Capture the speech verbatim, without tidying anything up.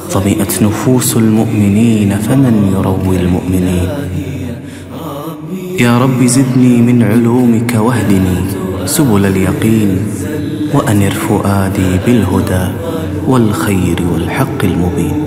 ظمئت نفوس المؤمنين فمن يروي المؤمنين. يا رب زدني من علومك واهدني سبل اليقين، وأنر فؤادي بالهدى والخير والحق المبين.